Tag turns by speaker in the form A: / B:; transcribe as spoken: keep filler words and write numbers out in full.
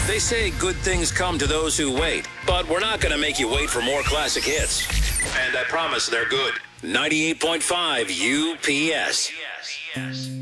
A: They say good things come to those who wait, but we're not going to make you wait for more classic hits. And I promise they're good. ninety-eight point five U P S.